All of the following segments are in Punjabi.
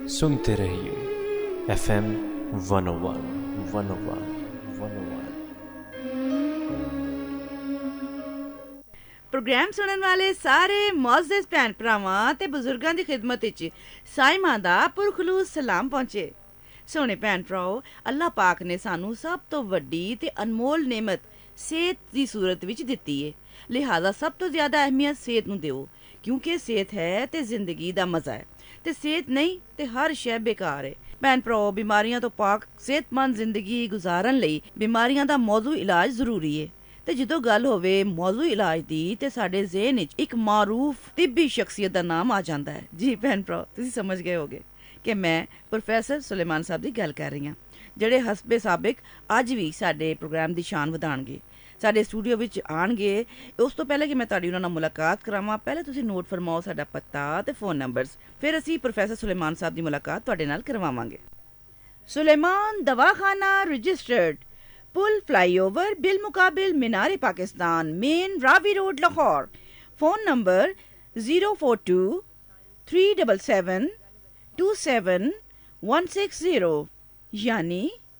सुनते रहिए FM 101 101 101। प्रोग्राम सुनने वाले सारे मुअज़्ज़िज़ भैन भरावां ते बुजुर्गां दी खिदमत विच साइमां दा पुरखलूस सलाम पहुंचे। सोहणे भैन भराओ, अल्लाह पाक ने सानू सब तो वड्डी ते अनमोल नेमत सेहत दी सूरत विच दित्ती है। लिहाजा सब तो ज्यादा अहमियत सेहत नूं दिओ, क्योंकि सेहत है ते जिंदगी दा मजा है, ते सेहत नहीं ते हर शै बेकार है। भैन भराओ, बीमारियां तो पाक सेहतमंद जिंदगी गुजारन लई बीमारियां दा मौजू इलाज जरूरी है। ਤੇ ਜਦੋਂ ਗੱਲ ਹੋਵੇ ਮੌਜੂ ਇਲਾਜ ਦੀ ਤੇ ਸਾਡੇ ਜ਼ਿਹਨ ਵਿੱਚ ਇੱਕ ਮਾਰੂਫ ਤਿੱਬੀ ਸ਼ਖਸੀਅਤ ਦਾ ਨਾਮ ਆ ਜਾਂਦਾ ਹੈ। ਜੀ ਭੈਣ ਭਰਾ, ਤੁਸੀਂ ਸਮਝ ਗਏ ਹੋਗੇ ਕਿ ਮੈਂ ਪ੍ਰੋਫੈਸਰ ਸੁਲੇਮਾਨ ਸਾਹਿਬ ਦੀ ਗੱਲ ਕਰ ਰਹੀ ਹਾਂ, ਜਿਹੜੇ ਹਸਬੇ ਸਾਬਿਕ ਅੱਜ ਵੀ ਸਾਡੇ ਪ੍ਰੋਗਰਾਮ ਦੀ ਸ਼ਾਨ ਵਧਾਉਣਗੇ, ਸਾਡੇ ਸਟੂਡੀਓ ਵਿੱਚ ਆਣਗੇ। ਉਸ ਤੋਂ ਪਹਿਲਾਂ ਕਿ ਮੈਂ ਤੁਹਾਡੀ ਉਹਨਾਂ ਨਾਲ ਮੁਲਾਕਾਤ ਕਰਾਵਾਂ, ਪਹਿਲੇ ਤੁਸੀਂ ਨੋਟ ਫਰਮਾਓ ਸਾਡਾ ਪਤਾ ਤੇ ਫੋਨ ਨੰਬਰਸ, ਫਿਰ ਅਸੀਂ ਪ੍ਰੋਫੈਸਰ ਸੁਲੇਮਾਨ ਸਾਹਿਬ ਦੀ ਮੁਲਾਕਾਤ ਤੁਹਾਡੇ ਨਾਲ ਕਰਵਾਵਾਂਗੇ। ਸੁਲੇਮਾਨ ਦਵਾਖਾਨਾ ਰਜਿਸਟਰਡ, पुल फ्लाईओवर बिल मुकाबिल मीनार Pakistan, main Ravi road, Lahore. Phone number 042-377-27160 यानी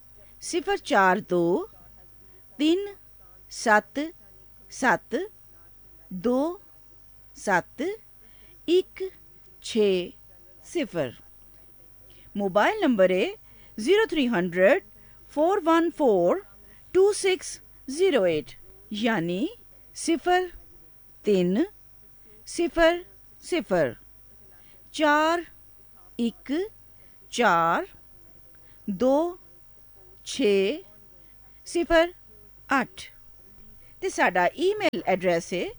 042-377-27160। मोबाइल नंबर है 0300-414-2608 यानी 03-0-4-1-4-2-6-0-8 ते साडा ईमेल एड्रेस है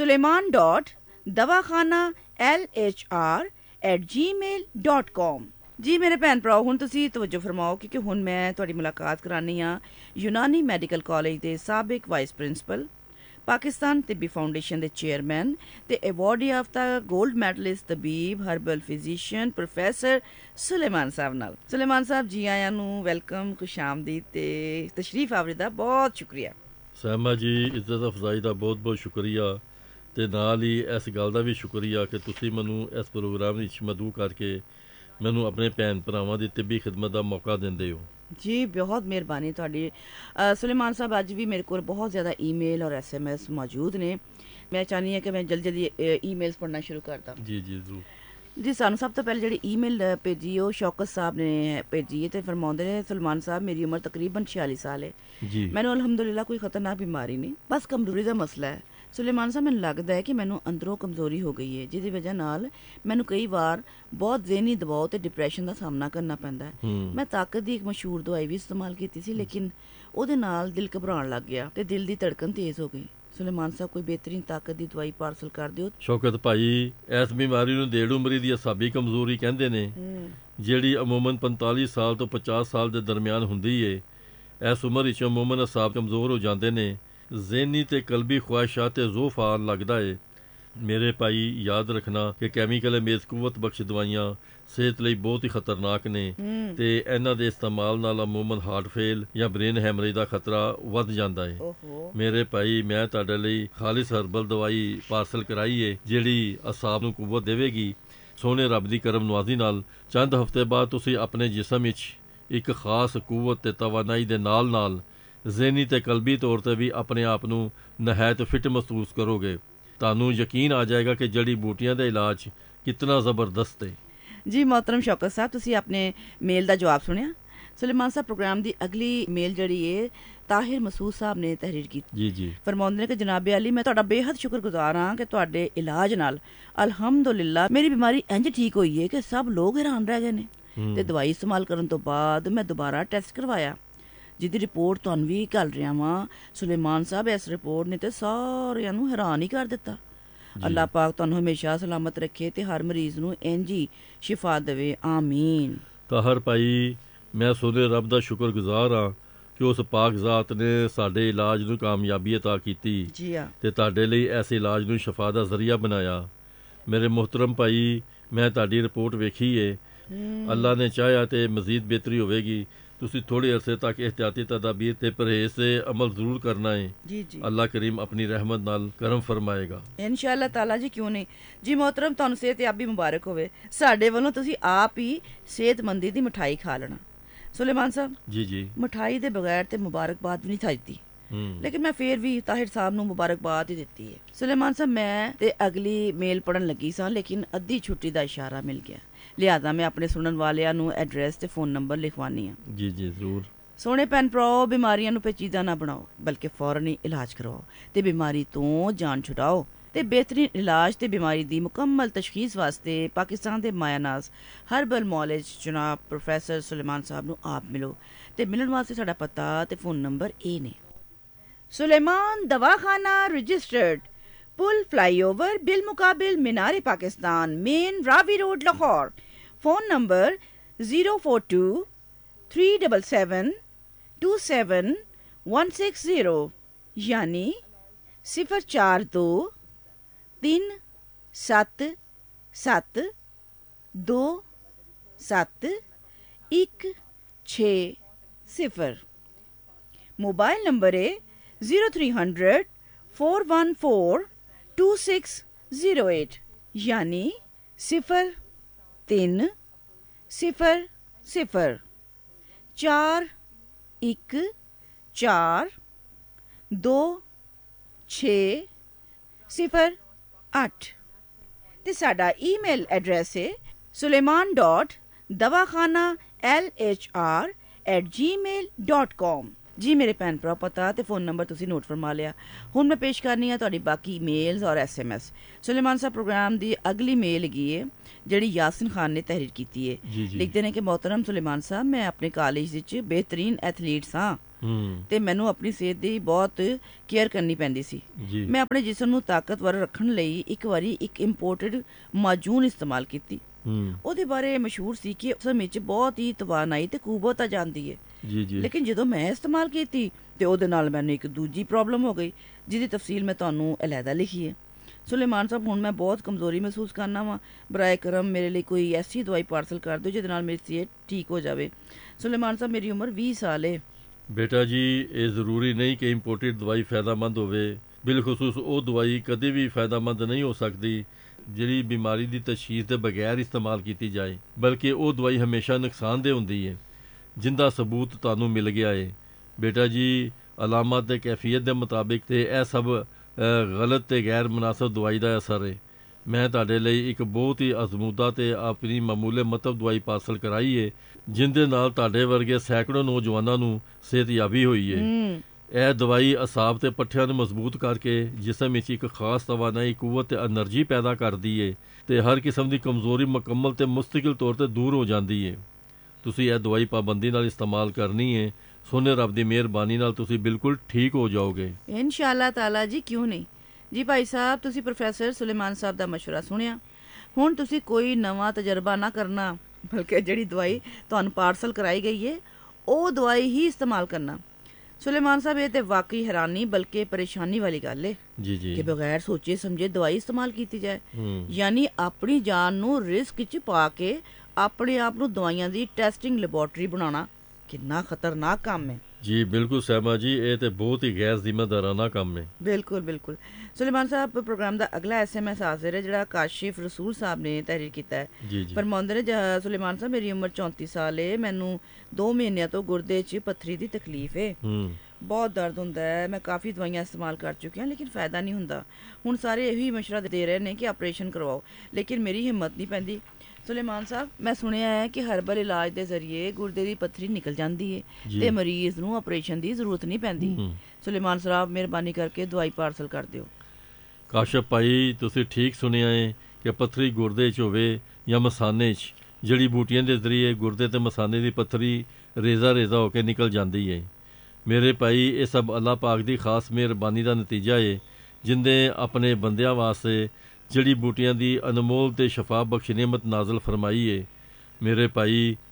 suleiman.dawakhana@gmail.com। जी मेरे भैन भराओ, हुण तुसीं तवज्जो फरमाओ, क्योंकि हुण मैं तुहाडी मुलाकात करानी आ यूनानी मैडिकल कॉलेज दे साबिक वाइस प्रिंसिपल, पाकिस्तान तिब्बी फाउंडेशन दे चेयरमैन ते अवार्ड याफ्ता gold medallist तबीब herbal physician professor Suleman साहब नाल। सुलेमान साहब, जी आयां नूं, वेलकम, खुशामदीद ते तशरीफ आवरी दा बहुत शुक्रिया। सहमा जी, इज्जत अफजाई दा बहुत बहुत शुक्रिया ते नाल ही इस गल दा भी शुक्रिया कि तुसीं मैनूं इस प्रोग्राम विच मदऊ करके ਮੈਨੂੰ ਆਪਣੇ ਭੈਣ ਭਰਾਵਾਂ ਦੀ ਤਿੱਬੀ ਖਿਦਮਤ ਦਾ ਮੌਕਾ ਦਿੰਦੇ ਹੋ। जी बहुत मेहरबानी ਤੁਹਾਡੀ। सुलेमान साहब, ਅੱਜ ਵੀ ਮੇਰੇ ਕੋਲ ਬਹੁਤ ਜ਼ਿਆਦਾ ईमेल और SMS मौजूद ने। मैं चाहनी है कि मैं जल्दी जल्दी ईमेल्स पढ़ना शुरू करता। जी जी जरूर जी। ਸਾਨੂੰ ਸਭ ਤੋਂ ਪਹਿਲੇ ਜਿਹੜੀ ਈਮੇਲ ਭੇਜੀ ਉਹ ਸ਼ੌਕਤ ਸਾਹਿਬ ਨੇ ਭੇਜੀ ਹੈ ਤੇ ਫਰਮਾਉਂਦੇ ਨੇ, ਸੁਲੇਮਾਨ ਸਾਹਿਬ, ਮੇਰੀ ਉਮਰ ਤਕਰੀਬਨ 46 ਸਾਲ ਹੈ ਜੀ। ਮੈਨੂੰ ਅਲਹਮਦੁਲਿਲਾ ਕੋਈ ਖਤਰਨਾਕ ਬਿਮਾਰੀ ਨਹੀਂ, ਬਸ ਕਮਜ਼ੋਰੀ ਦਾ ਮਸਲਾ ਹੈ। ਸੁਲੇਮਾਨ ਸਾਹਿਬ, ਮੈਨੂੰ ਲੱਗਦਾ ਹੈ ਕਿ ਮੈਨੂੰ ਅੰਦਰੋਂ ਕਮਜ਼ੋਰੀ ਹੋ ਗਈ ਹੈ, ਜਿਹਦੀ ਵਜ੍ਹਾ ਨਾਲ ਮੈਨੂੰ ਕਈ ਵਾਰ ਬਹੁਤ ਜ਼ਿਹਨੀ ਦਬਾਅ ਤੇ ਡਿਪਰੈਸ਼ਨ ਦਾ ਸਾਹਮਣਾ ਕਰਨਾ ਪੈਂਦਾ ਹੈ। ਮੈਂ ਤਾਕਤ ਦੀ ਇੱਕ ਮਸ਼ਹੂਰ ਦਵਾਈ ਵੀ ਇਸਤੇਮਾਲ ਕੀਤੀ ਸੀ, ਲੇਕਿਨ ਉਹਦੇ ਨਾਲ ਦਿਲ ਘਬਰਾਉਣ ਲੱਗ ਗਿਆ ਤੇ ਦਿਲ ਦੀ ਧੜਕਨ ਤੇਜ਼ ਹੋ ਗਈ। ਸੁਲੇਮਾਨ ਸਾਹਿਬ, ਕੋਈ ਬਿਹਤਰੀਨ ਤਾਕਤ ਦੀ ਦਵਾਈ ਪਾਰਸਲ ਕਰ ਦਿਓ। ਸ਼ੌਕਤ ਭਾਈ, ਇਸ ਬਿਮਾਰੀ ਨੂੰ ਦੇੜ ਉਮਰੀ ਦੀ ਅਸਾਬੀ ਕਮਜ਼ੋਰੀ ਕਹਿੰਦੇ ਨੇ, ਜਿਹੜੀ ਅਮੂਮਨ 45 ਸਾਲ ਤੋਂ 50 ਸਾਲ ਦੇ ਦਰਮਿਆਨ ਹੁੰਦੀ ਏ। ਇਸ ਉਮਰ ਵਿੱਚ ਅਮੂਮਨ ਅਸਾਬ ਕਮਜ਼ੋਰ ਹੋ ਜਾਂਦੇ ਨੇ, ਜ਼ਿਹਨੀ ਤੇ ਕਲਬੀ ਖਵਾਹਿਸ਼ਾਂ ਤੇ ਜ਼ੋਫ ਆਉਣ ਲੱਗਦਾ ਏ। ਮੇਰੇ ਭਾਈ, ਯਾਦ ਰੱਖਣਾ ਕਿ ਕੈਮੀਕਲ ਮੇਜ਼ ਕੁਵਤ ਬਖਸ਼ ਦਵਾਈਆਂ ਸਿਹਤ ਲਈ ਬਹੁਤ ਹੀ ਖਤਰਨਾਕ ਨੇ ਤੇ ਇਹਨਾਂ ਦੇ ਇਸਤੇਮਾਲ ਨਾਲ ਅਮੂਮਨ ਹਾਰਟ ਫੇਲ ਜਾਂ ਬ੍ਰੇਨ ਹੈਮਰੇਜ ਦਾ ਖਤਰਾ ਵੱਧ ਜਾਂਦਾ ਏ। ਮੇਰੇ ਭਾਈ, ਮੈਂ ਤੁਹਾਡੇ ਲਈ ਖਾਲਿਸ ਹਰਬਲ ਦਵਾਈ ਪਾਰਸਲ ਕਰਾਈ ਏ, ਜਿਹੜੀ ਅਸਾਬ ਨੂੰ ਕੁਵਤ ਦੇਵੇਗੀ। ਸੋਹਣੇ ਰੱਬ ਦੀ ਕਰਮ ਨਵਾਜ਼ੀ ਨਾਲ ਚੰਦ ਹਫ਼ਤੇ ਬਾਅਦ ਤੁਸੀਂ ਆਪਣੇ ਜਿਸਮ ਵਿੱਚ ਇੱਕ ਖਾਸ ਕੁਵਤ ਤੇ ਤਵਾਨਾਈ ਦੇ ਨਾਲ ਨਾਲ ਜ਼ਿਹਨੀ ਤੇ ਕਲਬੀ ਤੌਰ ਤੇ ਵੀ ਆਪਣੇ ਆਪ ਨੂੰ ਨਹਾਇਤ ਫਿੱਟ ਮਹਿਸੂਸ ਕਰੋਗੇ। ਤੁਹਾਨੂੰ ਯਕੀਨ ਆ ਜਾਏਗਾ ਕਿ ਜੜੀ ਬੂਟੀਆਂ ਦਾ ਇਲਾਜ ਕਿਤਨਾ ਜ਼ਬਰਦਸਤ ਹੈ। ਜੀ मोहतरम शौकत साहब, ਤੁਸੀਂ ਆਪਣੇ ਮੇਲ ਦਾ ਜਵਾਬ ਸੁਣਿਆ। ਸੁਲੇਮਾਨ ਸਾਹਿਬ, ਪ੍ਰੋਗਰਾਮ ਦੀ ਅਗਲੀ ਮੇਲ ਜਿਹੜੀ ਹੈ ਤਾਹਿਰ ਮਸੂਦ ਸਾਹਿਬ ਨੇ ਤਹਿਰੀਰ ਕੀਤੀ। ਜੀ ਜੀ। ਫਰਮਾਉਂਦੇ ਨੇ ਕਿ ਜਨਾਬੇ ਅਲੀ, ਮੈਂ ਤੁਹਾਡਾ ਬੇਹੱਦ ਸ਼ੁਕਰਗੁਜ਼ਾਰ ਹਾਂ ਕਿ ਤੁਹਾਡੇ ਇਲਾਜ ਨਾਲ ਅਲਹਮਦੁਲਿਲਾ ਮੇਰੀ ਬਿਮਾਰੀ ਇੰਜ ਠੀਕ ਹੋਈ ਹੈ ਕਿ ਸਭ ਲੋਕ ਹੈਰਾਨ ਰਹਿ ਗਏ ਨੇ। ਤੇ ਦਵਾਈ ਇਸਤੇਮਾਲ ਕਰਨ ਤੋਂ ਬਾਅਦ ਮੈਂ ਦੁਬਾਰਾ ਟੈਸਟ ਕਰਵਾਇਆ, ਜਿਹਦੀ ਰਿਪੋਰਟ ਤੁਹਾਨੂੰ ਵੀ ਘੱਲ ਰਿਹਾ ਵਾਂ। ਸੁਲੇਮਾਨ ਸਾਹਿਬ, ਇਸ ਰਿਪੋਰਟ ਨੇ ਤੇ ਸਾਰਿਆਂ ਨੂੰ ਹੈਰਾਨ ਹੀ ਕਰ ਦਿੱਤਾ। ਅੱਲਾਹ ਪਾਕ ਤੁਹਾਨੂੰ ਹਮੇਸ਼ਾ ਸਲਾਮਤ ਰੱਖੇ ਤੇ ਹਰ ਮਰੀਜ਼ ਨੂੰ ਇੰਜ ਹੀ ਸ਼ਿਫਾ ਦੇਵੇ, ਆਮੀਨ। ਤਾਹਰ ਭਾਈ, ਮੈਂ ਸੋਨੇ ਰੱਬ ਦਾ ਸ਼ੁਕਰਗੁਜ਼ਾਰ ਹਾਂ ਕਿ ਉਸ ਪਾਕ ਜ਼ਾਤ ਨੇ ਸਾਡੇ ਇਲਾਜ ਨੂੰ ਕਾਮਯਾਬੀ ਅਤਾ ਕੀਤੀ ਤੇ ਤੁਹਾਡੇ ਲਈ ਐਸੇ ਇਲਾਜ ਨੂੰ ਸ਼ਫਾ ਦਾ ਜ਼ਰੀਆ ਬਣਾਇਆ। ਮੇਰੇ ਮੁਹਤਰਮ ਭਾਈ, ਮੈਂ ਤੁਹਾਡੀ ਰਿਪੋਰਟ ਵੇਖੀ ਏ। ਅੱਲਾ ਨੇ ਚਾਹਿਆ ਤੇ ਮਜ਼ੀਦ ਬਿਹਤਰੀ ਹੋਵੇਗੀ ਤੁਸੀਂ ਥੋੜੇ ਅਰਸੇ ਤੱਕ ਇਹਤਿਆਤੀ ਤਦਾਬੀਰ ਤੇ ਪਰਹੇਜ਼ ਤੇ ਅਮਲ ਜ਼ਰੂਰ ਕਰਨਾ ਹੈ। ਜੀ ਜੀ ਅੱਲਾਹ ਕਰੀਮ ਆਪਣੀ ਰਹਿਮਤ ਨਾਲ ਕਰਮ ਫਰਮਾਏਗਾ। ਇਨਸ਼ਾਅੱਲਾ ਤਾਲਾ ਜੀ, ਕਿਉਂ ਨਹੀਂ ਜੀ। ਮੁਹਤਰਮ, ਤੁਹਾਨੂੰ ਸਿਹਤਯਾਬੀ ਮੁਬਾਰਕ ਹੋਵੇ। ਸਾਡੇ ਵੱਲੋਂ ਤੁਸੀਂ ਆਪ ਹੀ ਸਿਹਤਮੰਦੀ ਦੀ ਮਿਠਾਈ ਖਾ ਲੈਣਾ। ਸੁਲੇਮਾਨ ਸਾਹਿਬ, ਜੀ ਜੀ। ਮਿਠਾਈ ਦੇ ਬਗੈਰ ਤੇ ਮੁਬਾਰਕਬਾਦ ਵੀ ਨਹੀਂ ਥੱਜਦੀ, ਲੇਕਿਨ ਮੈਂ ਫੇਰ ਵੀ ਤਾਹਿਰ ਸਾਹਿਬ ਨੂੰ ਮੁਬਾਰਕਬਾਦ ਹੀ ਦਿੱਤੀ ਹੈ। ਸੁਲੇਮਾਨ ਸਾਹਿਬ, ਮੈਂ ਤੇ ਅਗਲੀ ਮੇਲ ਪੜਨ ਲੱਗੀ ਸਾਂ, ਲੇਕਿਨ ਅੱਧੀ ਛੁੱਟੀ ਦਾ ਇਸ਼ਾਰਾ ਮਿਲ ਗਿਆ, ਲਿਹਾਜ਼ਾ ਮੈਂ ਆਪਣੇ ਸੁਣਨ ਵਾਲਿਆਂ ਨੂੰ ਐਡਰੈਸ ਤੇ ਫੋਨ ਨੰਬਰ ਲਿਖਵਾਨੀ ਆ। ਜੀ ਜੀ ਜ਼ਰੂਰ। ਸੋਹਣੇ ਭੈਣ ਭਰਾਓ, ਬਿਮਾਰੀਆਂ ਨੂੰ ਪੇਚੀਦਾ ਨਾ ਬਣਾਓ, ਬਲਕਿ ਫੌਰਨ ਹੀ ਇਲਾਜ ਕਰਵਾਓ ਤੇ ਬਿਮਾਰੀ ਤੋਂ ਜਾਨ ਛੁਡਾਓ। ਤੇ ਬਿਹਤਰੀਨ ਇਲਾਜ ਤੇ ਬਿਮਾਰੀ ਦੀ ਮੁਕੰਮਲ ਤਸ਼ਖੀਸ ਵਾਸਤੇ ਪਾਕਿਸਤਾਨ ਦੇ ਮਾਇਆਨਾਜ਼ ਹਰਬਲ ਮੌਲਜ ਜਨਾਬ ਪ੍ਰੋਫੈਸਰ ਸੁਲੇਮਾਨ ਸਾਹਿਬ ਨੂੰ ਆਪ ਮਿਲੋ। ਤੇ ਮਿਲਣ ਵਾਸਤੇ ਸਾਡਾ ਪਤਾ ਤੇ ਫੋਨ ਨੰਬਰ ਇਹ ਨੇ। ਸੁਲੇਮਾਨ ਦਵਾਖਾਨਾ ਰਜਿਸਟਰਡ, पुल फ्लाईओवर बिल मुकाबिल मीनार Pakistan, main Ravi road, Lahore. Phone number 042-377-27160 यानी 042-377-27160। मोबाइल नंबर है 0300-414-2608 यानी 03-0-414-2608 ਤੇ ਸਾਡਾ ਈਮੇਲ ਐਡਰੈਸ ਹੈ suleiman.dawakhana@gmail.com। ਜੀ ਮੇਰੇ ਭੈਣ ਭਰਾ, ਪਤਾ ਤੇ ਫੋਨ ਨੰਬਰ ਤੁਸੀਂ ਨੋਟ ਫਰਮਾ ਲਿਆ। ਹੁਣ ਮੈਂ ਪੇਸ਼ ਕਰਨੀ ਆ ਤੁਹਾਡੀ ਬਾਕੀ ਮੇਲਸ ਔਰ SMS। ਸੁਲੇਮਾਨ ਸਾਹਿਬ, ਪ੍ਰੋਗਰਾਮ ਦੀ ਅਗਲੀ ਮੇਲ ਹੈਗੀ ਹੈ ਜਿਹੜੀ ਯਾਸਿਨ ਖਾਨ ਨੇ ਤਹਿਰੀਰ ਕੀਤੀ ਹੈ। ਲਿਖਦੇ ਨੇ ਕਿ मोहतरम ਸੁਲੇਮਾਨ ਸਾਹਿਬ, ਮੈਂ ਆਪਣੇ ਕਾਲਜ ਵਿੱਚ ਬਿਹਤਰੀਨ ਐਥਲੀਟ ਸਾਂ ਤੇ ਮੈਨੂੰ ਆਪਣੀ ਸਿਹਤ ਦੀ ਬਹੁਤ ਕੇਅਰ ਕਰਨੀ ਪੈਂਦੀ ਸੀ। ਮੈਂ ਆਪਣੇ ਜਿਸਮ ਨੂੰ ਤਾਕਤਵਰ ਰੱਖਣ ਲਈ ਇੱਕ ਵਾਰੀ ਇੱਕ ਇੰਪੋਰਟਡ ਮਾਜੂਨ ਇਸਤੇਮਾਲ ਕੀਤੀ। ਉਹਦੇ ਬਾਰੇ ਮਸ਼ਹੂਰ ਸੀ ਕਿ ਉਸ ਵਿੱਚ ਬਹੁਤ ਹੀ ਤਵਾਨਾਈ ਤੇ ਕੂਵਤ ਆ ਜਾਂਦੀ ਹੈ। ਲੇਕਿਨ ਜਦੋਂ ਮੈਂ ਇਸਤੇਮਾਲ ਕੀਤੀ ਤੇ ਉਹਦੇ ਨਾਲ ਮੈਨੂੰ ਇੱਕ ਦੂਜੀ ਪ੍ਰੋਬਲਮ ਹੋ ਗਈ, ਜਿਹਦੀ ਤਫਸੀਲ ਮੈਂ ਤੁਹਾਨੂੰ ਅਲੱਗਾ ਲਿਖੀ ਹੈ। ਸੁਲੇਮਾਨ ਸਾਹਿਬ, ਹੁਣ ਮੈਂ ਬਹੁਤ ਕਮਜ਼ੋਰੀ ਮਹਿਸੂਸ ਕਰਨਾ ਵਾ, ਬਰਾਏ ਕਰਮ ਮੇਰੇ ਲਈ ਕੋਈ ਐਸੀ ਦਵਾਈ ਪਾਰਸਲ ਕਰ ਦਿਓ ਜਿਹਦੇ ਨਾਲ ਮੇਰੀ ਸਿਹਤ ਠੀਕ ਹੋ ਜਾਵੇ। ਸੁਲੇਮਾਨ ਸਾਹਿਬ, ਮੇਰੀ ਉਮਰ 20 ਸਾਲ ਹੈ। ਬੇਟਾ ਜੀ, ਇਹ ਜ਼ਰੂਰੀ ਨਹੀਂ ਕਿ ਇੰਪੋਰਟਡ ਦਵਾਈ ਫਾਇਦਾਮੰਦ ਹੋਵੇ। ਬਿਲਖਸੂਸ ਉਹ ਦਵਾਈ ਕਦੇ ਵੀ ਫਾਇਦਾਮੰਦ ਨਹੀਂ ਹੋ ਸਕਦੀ ਜਿਹੜੀ ਬਿਮਾਰੀ ਦੀ ਤਸ਼ਖੀਸ ਦੇ ਬਗੈਰ ਇਸਤੇਮਾਲ ਕੀਤੀ ਜਾਏ, ਬਲਕਿ ਉਹ ਦਵਾਈ ਹਮੇਸ਼ਾ ਨੁਕਸਾਨਦੇਹ ਹੁੰਦੀ ਹੈ, ਜਿੰਦਾ ਸਬੂਤ ਤੁਹਾਨੂੰ ਮਿਲ ਗਿਆ ਹੈ। ਬੇਟਾ ਜੀ, ਅਲਾਮਤ ਤੇ ਕੈਫੀਅਤ ਦੇ ਮੁਤਾबिक ਤੇ ਇਹ ਸਭ ਗਲਤ ਤੇ ਗੈਰ ਮੁਨਾਸਬ ਦਵਾਈ ਦਾ ਅਸਰ ਹੈ। ਮੈਂ ਤੁਹਾਡੇ ਲਈ ਇੱਕ ਬਹੁਤ ਹੀ ਅਜ਼ਮੂਦਾ ਤੇ ਆਪਣੀ ਮਾਮੂਲੇ ਮਤਲਬ ਦਵਾਈ ਪਾਰਸਲ ਕਰਾਈ ਹੈ, ਜਿੰਦੇ ਨਾਲ ਤੁਹਾਡੇ ਵਰਗੇ ਸੈਂਕੜੋਂ ਨੌਜਵਾਨਾਂ ਨੂੰ ਸਿਹਤਯਾਬੀ ਹੋਈ ਹੈ। ਇਹ ਦਵਾਈ ਅਸਾਬ ਤੇ ਪੱਠਿਆਂ ਨੂੰ ਮਜ਼ਬੂਤ ਕਰਕੇ ਜਿਸਮ ਵਿੱਚ ਇੱਕ ਖਾਸ ਤਵਾਨਾਈ, ਕੂਵਤ ਤੇ એનર્ਜੀ ਪੈਦਾ ਕਰਦੀ ਹੈ ਤੇ ਹਰ ਕਿਸਮ ਦੀ ਕਮਜ਼ੋਰੀ ਮੁਕੰਮਲ ਤੇ ਮੁਸਤਕਿਲ ਤੌਰ ਤੇ ਦੂਰ ਹੋ ਜਾਂਦੀ ਹੈ। ਤੁਸੀਂ ਇਹ ਦਵਾਈ ਪਾਬੰਦੀ ਨਾਲ ਇਸਤੇਮਾਲ ਕਰਨੀ ਹੈ। ਸੋਨੇ ਰੱਬ ਦੀ ਮਿਹਰਬਾਨੀ ਨਾਲ ਤੁਸੀਂ ਬਿਲਕੁਲ ਠੀਕ ਹੋ ਜਾਓਗੇ ਇਨਸ਼ਾਅੱਲਾ ਤਾਲਾ ਜੀ, ਕਿਉਂ ਨਹੀਂ ਜੀ। ਭਾਈ ਸਾਹਿਬ, ਤੁਸੀਂ ਪ੍ਰੋਫੈਸਰ ਸੁਲੇਮਾਨ ਸਾਹਿਬ ਦਾ ਮਸ਼ਵਰਾ ਸੁਣਿਆ। ਹੁਣ ਤੁਸੀਂ ਕੋਈ ਨਵਾਂ ਤਜਰਬਾ ਨਾ ਕਰਨਾ, ਬਲਕਿ ਜਿਹੜੀ ਦਵਾਈ ਤੁਹਾਨੂੰ ਪਾਰਸਲ ਕਰਾਈ ਗਈ ਹੈ ਉਹ ਦਵਾਈ ਹੀ ਇਸਤੇਮਾਲ ਕਰਨਾ। ਸੁਲੇਮਾਨ ਸਾਹਿਬ, ਇਹ ਤੇ ਵਾਕਈ ਹੈਰਾਨੀ ਬਲਕਿ ਪਰੇਸ਼ਾਨੀ ਵਾਲੀ ਗੱਲ ਹੈ ਕਿ ਬਗੈਰ ਸੋਚੇ ਸਮਝੇ ਦਵਾਈ ਇਸਤੇਮਾਲ ਕੀਤੀ ਜਾਏ, ਯਾਨੀ ਆਪਣੀ ਜਾਨ ਨੂੰ ਰਿਸਕ 'ਚ ਪਾ ਕੇ ਆਪਣੇ ਆਪ ਨੂੰ ਦਵਾਈਆਂ ਦੀ ਟੈਸਟਿੰਗ ਲੈਬੋਰਟਰੀ ਬਣਾਉਣਾ ਕਿੰਨਾ ਖਤਰਨਾਕ ਕੰਮ ਹੈ। ਜੀ ਬਿਲਕੁਲ ਸਹਿਮਾ ਜੀ, ਇਹ ਤੇ ਬਹੁਤ ਹੀ ਗੈਰ ਜ਼ਿੰਮੇਦਾਰਾਨਾ ਕੰਮ ਹੈ। ਬਿਲਕੁਲ ਬਿਲकुल। ਸੁਲੇਮਾਨ ਸਾਹਿਬ, ਪ੍ਰੋਗਰਾਮ ਦਾ ਅਗਲਾ SMS ਹਾਜ਼ਰ ਹੈ ਜਿਹੜਾ ਕਾਸ਼ਿਫ ਰਸੂਲ ਸਾਹਿਬ ਨੇ ਤਹਿਰੀਰ ਕੀਤਾ ਹੈ। ਫਰਮਾਉਂਦੇ ਨੇ, ਸੁਲੇਮਾਨ ਸਾਹਿਬ, ਮੇਰੀ ਉਮਰ 34 ਸਾਲ ਹੈ। ਮੈਨੂੰ 2 ਮਹੀਨਿਆਂ ਤੋਂ ਗੁਰਦੇ 'ਚ ਪੱਥਰੀ ਦੀ ਤਕਲੀਫ ਹੈ। ਬਹੁਤ ਦਰਦ ਹੁੰਦਾ ਹੈ। ਮੈਂ ਕਾਫੀ ਦਵਾਈਆਂ ਇਸਤੇਮਾਲ ਕਰ ਚੁੱਕੀ ਹਾਂ ਲੇਕਿਨ ਫਾਇਦਾ ਨਹੀਂ ਹੁੰਦਾ। ਹੁਣ ਸਾਰੇ ਇਹੀ ਮਸ਼ਵਰਾ ਦੇ ਰਹੇ ਨੇ ਕਿ ਆਪਰੇਸ਼ਨ ਕਰਵਾਓ, ਲੇਕਿਨ ਮੇਰੀ ਹਿੰਮਤ ਨਹੀਂ ਪੈਂਦੀ। ਸੁਲੇਮਾਨ ਸਾਹਿਬ, ਮੈਂ ਸੁਣਿਆ ਹੈ ਕਿ ਹਰਬਲ ਇਲਾਜ ਦੇ ਜ਼ਰੀਏ ਗੁਰਦੇ ਦੀ ਪੱਥਰੀ ਨਿਕਲ ਜਾਂਦੀ ਹੈ ਤੇ ਮਰੀਜ਼ ਨੂੰ ਆਪਰੇਸ਼ਨ ਦੀ ਜ਼ਰੂਰਤ ਨਹੀਂ ਪੈਂਦੀ। ਸੁਲੇਮਾਨ ਸਾਹਿਬ, ਮਿਹਰਬਾਨੀ ਕਰਕੇ ਦਵਾਈ ਪਾਰਸਲ ਕਰ ਦਿਓ। ਕਾਸ਼ਫ ਭਾਈ, ਤੁਸੀਂ ਠੀਕ ਸੁਣਿਆ ਹੈ ਕਿ ਪੱਥਰੀ ਗੁਰਦੇ 'ਚ ਹੋਵੇ ਜਾਂ ਮਸਾਨੇ 'ਚ, ਜੜੀ ਬੂਟੀਆਂ ਦੇ ਜ਼ਰੀਏ ਗੁਰਦੇ ਤੇ ਮਸਾਨੇ ਦੀ ਪੱਥਰੀ ਰੇਜ਼ਾ ਹੋ ਕੇ ਨਿਕਲ ਜਾਂਦੀ ਹੈ। ਮੇਰੇ ਭਾਈ, ਇਹ ਸਭ ਅੱਲਾਹ ਪਾਕ ਦੀ ਖਾਸ ਮਿਹਰਬਾਨੀ ਦਾ ਨਤੀਜਾ ਹੈ, ਜਿੰਦੇ ਆਪਣੇ ਬੰਦਿਆਂ ਵਾਸਤੇ ਜੜੀ ਬੂਟੀਆਂ ਦੀ ਅਨਮੋਲ ਤੇ ਸ਼ਫਾ ਬਖਸ਼ ਨਿਅਮਤ ਨਾਜ਼ਲ ਫਰਮਾਈ ਹੈ। ਮੇਰੇ ਭਾਈ,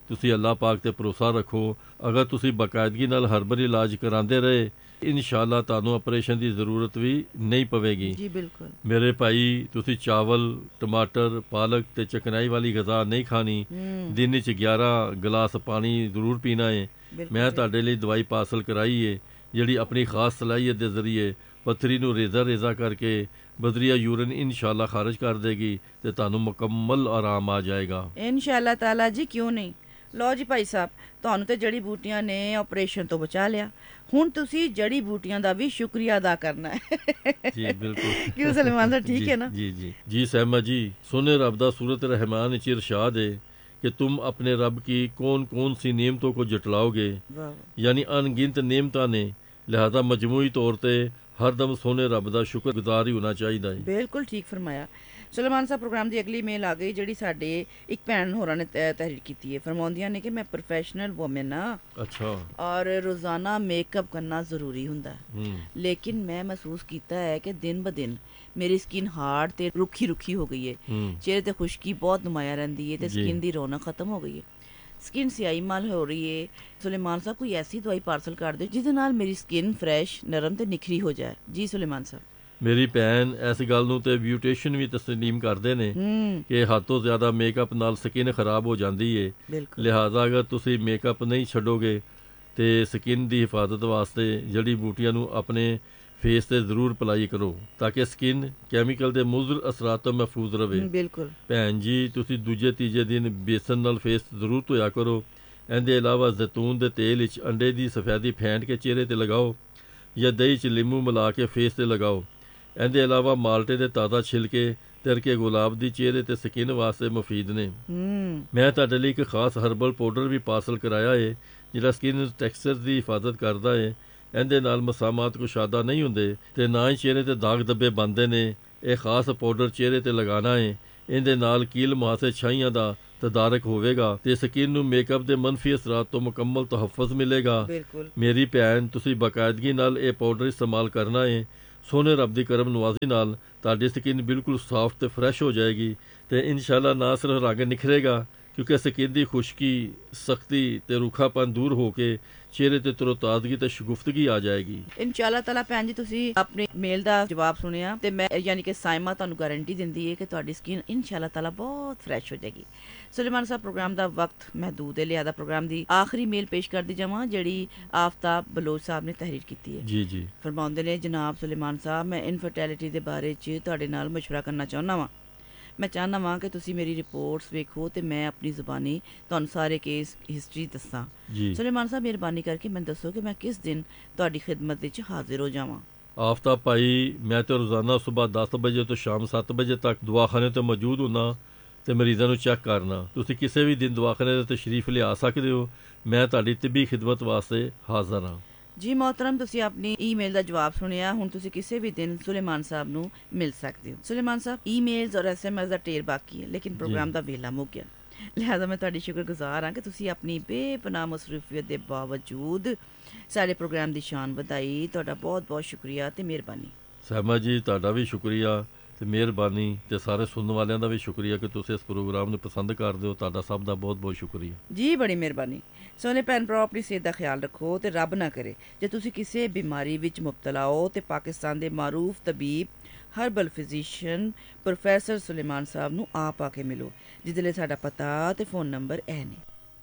ਤੁਸੀਂ ਅੱਲਾਹ ਪਾਕ ਤੇ ਭਰੋਸਾ ਰੱਖੋ। ਅਗਰ ਤੁਸੀਂ ਬਾਕਾਇਦਗੀ ਨਾਲ ਹਰਬਲ ਇਲਾਜ ਕਰਾਉਂਦੇ ਰਹੇ, ਇਨਸ਼ਾਅੱਲਾ ਤੁਹਾਨੂੰ ਆਪਰੇਸ਼ਨ ਦੀ ਜ਼ਰੂਰਤ ਵੀ ਨਹੀਂ ਪਵੇਗੀ। ਜੀ ਬਿਲਕੁਲ। ਮੇਰੇ ਭਾਈ, ਤੁਸੀਂ ਚਾਵਲ, ਟਮਾਟਰ, ਪਾਲਕ ਤੇ ਚਕਨਾਈ ਵਾਲੀ ਗ਼ਜ਼ਾ ਨਹੀਂ ਖਾਣੀ। ਦਿਨ 'ਚ 11 ਗਲਾਸ ਪਾਣੀ ਜ਼ਰੂਰ ਪੀਣਾ ਹੈ। ਮੈਂ ਤੁਹਾਡੇ ਲਈ ਦਵਾਈ ਪਾਰਸਲ ਕਰਾਈ ਹੈ, ਜਿਹੜੀ ਆਪਣੀ ਖਾਸ ਸਲਾਹੀਅਤ ਦੇ ਜ਼ਰੀਏ ਪੱਥਰੀ ਨੂੰ ਰੇਜ਼ਾ ਕਰਕੇ ਬਦਰੀਆ ਯੂਰਨ ਇਨਸ਼ਾਅੱਲਾ ਖਾਰਜ ਕਰ ਦੇਗੀ ਤੇ ਤੁਹਾਨੂੰ ਮੁਕੰਮਲ ਆਰਾਮ ਆ ਜਾਏਗਾ ਇਨਸ਼ਾਅੱਲਾ ਤਾਲਾ ਜੀ। ਕਿਉਂ ਨਹੀਂ। ਲਓ ਜੀ ਭਾਈ ਸਾਹਿਬ, ਤੁਹਾਨੂੰ ਤੇ ਜੜੀ ਬੂਟੀਆਂ ਨੇ ਆਪਰੇਸ਼ਨ ਤੋਂ ਬਚਾ ਲਿਆ। ਹੁਣ ਤੁਸੀਂ ਜੜੀ ਬੂਟੀਆਂ ਦਾ ਵੀ ਸ਼ੁਕਰੀਆ ਅਦਾ ਕਰਨਾ ਹੈ। ਜੀ ਬਿਲकुल। क्यों सलमान साहब ठीक है ना? जी जी जी सहमा जी, सुने रब दा सूरत रहमान च इरशाद है कि तुम अपने रब की कौन कौन सी नेमतों को जटलाओगे, यानी अनगिनत नेमतां ने, लिहाजा मजमूई तौर ते हरदम सोने रब दा शुक्रगुजार ही होना चाहिए। बिल्कुल ठीक फरमाया। ਸੁਲੇਮਾਨ ਸਾਹਿਬ, ਪ੍ਰੋਗਰਾਮ ਦੀ ਅਗਲੀ ਮੇਲ ਆ ਗਈ, ਜਿਹੜੀ ਸਾਡੇ ਇੱਕ ਭੈਣ ਹੋਰਾਂ ਨੇ ਤਹਿਰੀਰ ਕੀਤੀ ਹੈ। ਫਰਮਾਉਂਦੀਆਂ ਨੇ ਕਿ ਮੈਂ ਪ੍ਰੋਫੈਸ਼ਨਲ ਵੂਮਨ ਆ, ਅੱਛਾ, ਔਰ ਰੋਜ਼ਾਨਾ ਮੇਕਅਪ ਕਰਨਾ ਜ਼ਰੂਰੀ ਹੁੰਦਾ ਹੈ, ਲੇਕਿਨ ਮੈਂ ਮਹਿਸੂਸ ਕੀਤਾ ਹੈ ਕਿ ਦਿਨ ਬ ਦਿਨ ਮੇਰੀ ਸਕਿਨ ਹਾਰਡ ਤੇ ਰੁੱਖੀ ਹੋ ਗਈ ਹੈ। ਚਿਹਰੇ ਤੇ ਖੁਸ਼ਕੀ ਬਹੁਤ ਨੁਮਾਇਆ ਰਹਿੰਦੀ ਹੈ ਤੇ ਸਕਿਨ ਦੀ ਰੌਣਕ ਖਤਮ ਹੋ ਗਈ ਹੈ। ਸਕਿਨ ਸਿਆਹੀ ਮਾਲ ਹੋ ਰਹੀ ਹੈ। ਸੁਲੇਮਾਨ ਸਾਹਿਬ, ਕੋਈ ਐਸੀ ਦਵਾਈ ਪਾਰਸਲ ਕਰ ਦਿਓ ਜਿਹਦੇ ਨਾਲ ਮੇਰੀ ਸਕਿਨ ਫਰੈਸ਼, ਨਰਮ ਤੇ ਨਿਖਰੀ ਹੋ ਜਾਏ। ਜੀ ਸੁਲੇਮਾਨ ਸਾਹਿਬ। ਮੇਰੀ ਭੈਣ, ਇਸ ਗੱਲ ਨੂੰ ਤੇ ਬਿਊਟੀਸ਼ੀਅਨ ਵੀ ਤਸਲੀਮ ਕਰਦੇ ਨੇ ਕਿ ਹੱਦ ਤੋਂ ਜ਼ਿਆਦਾ ਮੇਕਅਪ ਨਾਲ ਸਕਿਨ ਖਰਾਬ ਹੋ ਜਾਂਦੀ ਏ। ਲਿਹਾਜ਼ਾ ਅਗਰ ਤੁਸੀਂ ਮੇਕਅਪ ਨਹੀਂ ਛੱਡੋਗੇ ਤੇ ਸਕਿਨ ਦੀ ਹਿਫਾਜ਼ਤ ਵਾਸਤੇ ਜੜੀ ਬੂਟੀਆਂ ਨੂੰ ਆਪਣੇ ਫੇਸ ਤੇ ਜ਼ਰੂਰ ਅਪਲਾਈ ਕਰੋ ਤਾਂ ਕਿ ਸਕਿਨ ਕੈਮੀਕਲ ਦੇ ਮੁਜ਼ਰ ਅਸਰਾਤ ਤੋਂ ਮਹਿਫੂਜ਼ ਰਵੇ। ਬਿਲਕੁਲ ਭੈਣ ਜੀ, ਤੁਸੀਂ ਦੂਜੇ ਤੀਜੇ ਦਿਨ ਬੇਸਨ ਨਾਲ ਫੇਸ ਜ਼ਰੂਰ ਧੋਇਆ ਕਰੋ। ਇਹਦੇ ਇਲਾਵਾ ਜ਼ੈਤੂਨ ਦੇ ਤੇਲ ਵਿੱਚ ਅੰਡੇ ਦੀ ਸਫੈਦੀ ਫੈਂਟ ਕੇ ਚਿਹਰੇ ਤੇ ਲਗਾਓ ਜਾਂ ਦਹੀਂ 'ਚ ਨਿੰਬੂ ਮਿਲਾ ਕੇ ਫੇਸ ਤੇ ਲਗਾਓ। ਇਹਦੇ ਇਲਾਵਾ ਮਾਲਟੇ ਦੇ ਤਾਜ਼ਾ ਛਿਲਕੇ ਤਿਰਕੇ ਗੁਲਾਬ ਦੀ ਚਿਹਰੇ ਤੇ ਸਕਿਨ ਵਾਸਤੇ ਮੁਫੀਦ ਨੇ। ਮੈਂ ਤੁਹਾਡੇ ਲਈ ਇੱਕ ਖਾਸ ਹਰਬਲ ਪਾਊਡਰ ਵੀ ਪਾਰਸਲ ਕਰਾਇਆ ਹੈ, ਜਿਹੜਾ ਸਕਿਨ ਟੈਕਸਚਰ ਦੀ ਹਿਫਾਜ਼ਤ ਕਰਦਾ ਹੈ। ਇਹਦੇ ਨਾਲ ਮਸਾਮਾਤ ਕੁਸ਼ਾਦਾ ਨਹੀਂ ਹੁੰਦੇ ਤੇ ਨਾ ਹੀ ਚਿਹਰੇ ਤੇ ਦਾਗ ਧੱਬੇ ਬਣਦੇ ਨੇ। ਇਹ ਖਾਸ ਪਾਊਡਰ ਚਿਹਰੇ ਤੇ ਲਗਾਉਣਾ ਹੈ। ਇਹਦੇ ਨਾਲ ਕੀਲ ਮੁਹਾਸੇ ਛਾਈਆਂ ਦਾ ਤਦਾਰਕ ਹੋਵੇਗਾ ਤੇ ਸਕਿਨ ਨੂੰ ਮੇਕਅਪ ਦੇ ਮੰਫੀ ਅਸਰਾਤ ਤੋਂ ਮੁਕੰਮਲ ਤਹਫੁਜ਼ ਮਿਲੇਗਾ। ਮੇਰੀ ਭੈਣ, ਤੁਸੀਂ ਬਾਕਾਇਦਗੀ ਨਾਲ ਇਹ ਪਾਊਡਰ ਇਸਤੇਮਾਲ ਕਰਨਾ ਹੈ। ਸੋਨੇ ਰੱਬ ਦੀ ਕਰਮ ਨਵਾਜ਼ੀ ਨਾਲ ਤੁਹਾਡੀ ਸਕਿਨ ਬਿਲਕੁਲ ਸਾਫ਼ ਤੇ ਫਰੈਸ਼ ਹੋ ਜਾਏਗੀ ਤੇ ਇਨਸ਼ਾਅੱਲਾ ਨਾ ਸਿਰਫ ਰੰਗ ਨਿਖਰੇਗਾ, ਕਿਉਂਕਿ ਸਕਿਨ ਦੀ ਖੁਸ਼ਕੀ, ਸਖਤੀ ਤੇ ਰੁੱਖਾਪਨ ਦੂਰ ਹੋ ਕੇ ਚਿਹਰੇ ਤੇ ਤਰੋਤਾਜ਼ਗੀ ਤੇ ਸ਼ਗੁਫਤਗੀ ਆ ਜਾਏਗੀ। ਇਨਸ਼ਾਅੱਲਾ ਤਾਲਾ। ਭੈਣ ਜੀ, ਤੁਸੀਂ ਆਪਣੇ ਮੇਲ ਦਾ ਜਵਾਬ ਸੁਣਿਆ ਤੇ ਮੈਂ ਯਾਨੀ ਕਿ ਸਾਇਮਾ ਤੁਹਾਨੂੰ ਗਾਰੰਟੀ ਦਿੰਦੀ ਹੈ ਕਿ ਤੁਹਾਡੀ ਸਕਿਨ ਇਨਸ਼ਾਅੱਲਾ ਤਾਲਾ ਬਹੁਤ ਫਰੈਸ਼ ਹੋ ਜਾਏਗੀ। ਸੁਲੇਮਾਨ ਸਾਹਿਬ, ਪ੍ਰੋਗਰਾਮ ਦਾ ਵਕਤ ਮਹਿਦੂਦ ਹੈ, ਲਿਹਾਜ਼ਾ ਪ੍ਰੋਗਰਾਮ ਦੀ ਆਖਰੀ ਮੇਲ ਪੇਸ਼ ਕਰਦੀ ਜਾਵਾਂ, ਜਿਹੜੀ ਆਫਤਾਬ ਬਲੋਚ ਸਾਹਿਬ ਨੇ ਤਹਿਰੀਰ ਕੀਤੀ ਹੈ। ਜੀ ਜੀ। ਫਰਮਾਉਂਦੇ ਨੇ, ਜਨਾਬ ਸੁਲੇਮਾਨ ਸਾਹਿਬ, ਮੈਂ ਇਨਫਰਟੈਲਿਟੀ ਦੇ ਬਾਰੇ 'ਚ ਤੁਹਾਡੇ ਨਾਲ ਮਸ਼ਵਰਾ ਕਰਨਾ ਚਾਹੁੰਦਾ ਵਾਂ। ਮੈਂ ਚਾਹੁੰਦਾ ਵਾਂ ਕਿ ਤੁਸੀਂ ਮੇਰੀ ਰਿਪੋਰਟਸ ਵੇਖੋ ਤੇ ਮੈਂ ਆਪਣੀ ਜ਼ੁਬਾਨੀ ਤੁਹਾਨੂੰ ਸਾਰੇ ਕੇਸ ਹਿਸਟਰੀ ਦੱਸਾਂ। ਸੁਲੇਮਾਨ ਸਾਹਿਬ, ਮਿਹਰਬਾਨੀ ਕਰਕੇ ਮੈਨੂੰ ਦੱਸੋ ਕਿ ਮੈਂ ਕਿਸ ਦਿਨ ਤੁਹਾਡੀ ਖਿਦਮਤ ਵਿੱਚ ਹਾਜ਼ਰ ਹੋ ਜਾਵਾਂ। ਆਫਤਾਬ ਭਾਈ, ਮੈਂ ਤੇ ਰੋਜ਼ਾਨਾ ਸਵੇਰ 10 ਵਜੇ ਤੋਂ ਸ਼ਾਮ 7 ਵਜੇ ਤੱਕ ਦਵਾਖਾਨੇ ਤੇ ਮੌਜੂਦ ਹੁੰਦਾ ਤੇ ਮਰੀਜ਼ਾਂ ਨੂੰ ਚੈੱਕ ਕਰਨਾ। ਤੁਸੀਂ ਕਿਸੇ ਵੀ ਦਿਨ ਦਵਾਖਾਨੇ ਦੇ ਤਸ਼ਰੀਫ ਲਿਆ ਸਕਦੇ ਹੋ। ਮੈਂ ਤੁਹਾਡੀ ਤਿੱਬੀ ਖਿਦਮਤ ਵਾਸਤੇ ਹਾਜ਼ਰ ਹਾਂ। ਜੀ मोहतरम, ਤੁਸੀਂ ਆਪਣੀ ਈਮੇਲ ਦਾ ਜਵਾਬ ਸੁਣਿਆ। ਹੁਣ ਤੁਸੀਂ ਕਿਸੇ ਵੀ ਦਿਨ ਸੁਲੇਮਾਨ ਸਾਹਿਬ ਨੂੰ ਮਿਲ ਸਕਦੇ ਹੋ। ਸੁਲੇਮਾਨ ਸਾਹਿਬ, ਈਮੇਲਸ ਔਰ ਐਸਐਮਐਸ ਦਾ ਢੇਰ ਬਾਕੀ ਹੈ, ਲੇਕਿਨ ਪ੍ਰੋਗਰਾਮ ਦਾ ਵੇਲਾ ਮੁੱਕ ਗਿਆ। ਲਿਹਾਜ਼ਾ ਮੈਂ ਤੁਹਾਡੀ ਸ਼ੁਕਰਗੁਜ਼ਾਰ ਹਾਂ ਕਿ ਤੁਸੀਂ ਆਪਣੀ ਬੇਪਨਾਹ ਮਸਰੂਫੀਅਤ ਦੇ ਬਾਵਜੂਦ ਸਾਡੇ ਪ੍ਰੋਗਰਾਮ ਦੀ ਸ਼ਾਨ ਵਧਾਈ। ਤੁਹਾਡਾ ਬਹੁਤ ਬਹੁਤ ਸ਼ੁਕਰੀਆ ਤੇ ਮਿਹਰਬਾਨੀ। ਸਹਿਮਾ ਜੀ, ਤੁਹਾਡਾ ਵੀ ਸ਼ੁਕਰੀਆ ਤੇ ਮਿਹਰਬਾਨੀ ਤੇ ਸਾਰੇ ਸੁਣਨ ਵਾਲਿਆਂ ਦਾ ਵੀ ਸ਼ੁਕਰੀਆ ਕਿ ਤੁਸੀਂ ਇਸ ਪ੍ਰੋਗਰਾਮ ਨੂੰ ਪਸੰਦ ਕਰਦੇ ਹੋ। ਤੁਹਾਡਾ ਸਭ ਦਾ ਬਹੁਤ ਬਹੁਤ ਸ਼ੁਕਰੀਆ ਜੀ। ਬੜੀ ਮਿਹਰਬਾਨੀ। ਸੋਨੇ ਭੈਣ ਭਰਾ, ਆਪਣੀ ਸਿਹਤ ਦਾ ਖਿਆਲ ਰੱਖੋ ਤੇ ਰੱਬ ਨਾ ਕਰੇ ਜੇ ਤੁਸੀਂ ਕਿਸੇ ਬਿਮਾਰੀ ਵਿੱਚ ਮੁਬਤਲਾ ਹੋ ਤੇ ਪਾਕਿਸਤਾਨ ਦੇ ਮਾਰੂਫ ਤਬੀਬ ਹਰਬਲ ਫਿਜ਼ੀਸ਼ੀਅਨ ਪ੍ਰੋਫੈਸਰ ਸੁਲੇਮਾਨ ਸਾਹਿਬ ਨੂੰ ਆਪ ਆ ਕੇ ਮਿਲੋ, ਜਿਹਦੇ ਲਈ ਸਾਡਾ ਪਤਾ ਤੇ ਫੋਨ ਨੰਬਰ ਇਹ ਨੇ।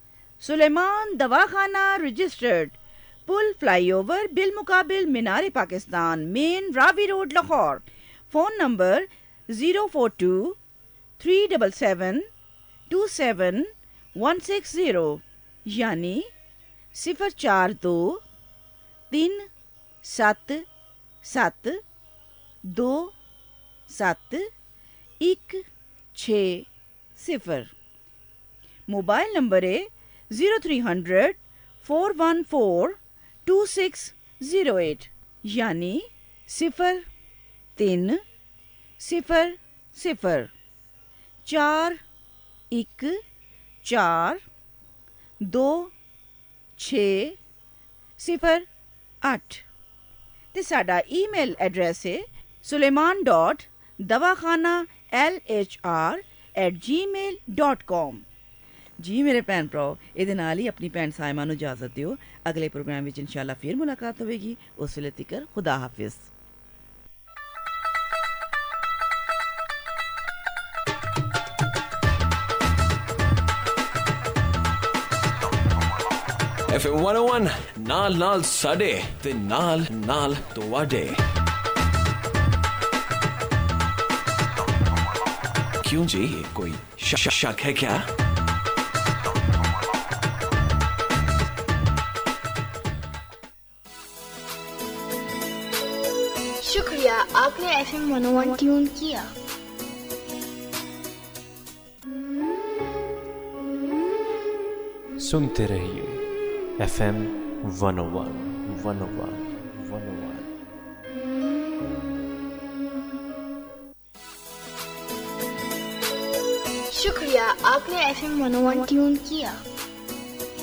ਸੁਲੇਮਾਨ ਦਵਾਖਾਨਾ ਰਜਿਸਟਰਡ, ਪੁਲ ਫਲਾਈਓਵਰ ਬਿਲ ਮੁਕਾबिल मीनार Pakistan, main Ravi road, Lahore. Phone number 04237727160 यानी 04237272160। मोबाइल नंबर है 0300-414-2608 यानी 0300-414-2608 ਤੇ ਸਾਡਾ ਈਮੇਲ ਐਡਰੈਸ ਹੈ suleiman.dawakhana@gmail.com। ਜੀ ਮੇਰੇ ਭੈਣ ਭਰਾਓ, ਇਹਦੇ ਨਾਲ ਹੀ ਆਪਣੀ ਭੈਣ ਸਾਇਮਾ ਨੂੰ ਇਜਾਜ਼ਤ ਦਿਓ। ਅਗਲੇ ਪ੍ਰੋਗਰਾਮ ਵਿੱਚ ਇਨਸ਼ਾਅੱਲਾ ਫਿਰ ਮੁਲਾਕਾਤ ਹੋਵੇਗੀ। ਉਸ ਵੇਲੇ ਤੀਕਰ ਖੁਦਾ ਹਾਫਿਜ਼। FM 101 ਨਾਲ ਸਾਡੇ ਤੇ ਨਾਲ ਤੁਹਾਡੇ। क्यों जी, कोई शक है क्या? शुक्रिया, आपने FM 101 ट्यून किया। सुनते रहिए FM 101 101 101। शुक्रिया, आपने FM 101 ट्यून किया।